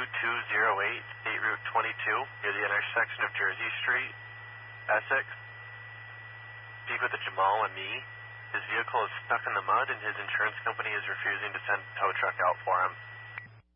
2208 State Route 22 near the intersection of Jersey Street, Essex. Speak with Jamal Ami. His vehicle is stuck in the mud and his insurance company is refusing to send a tow truck out for him.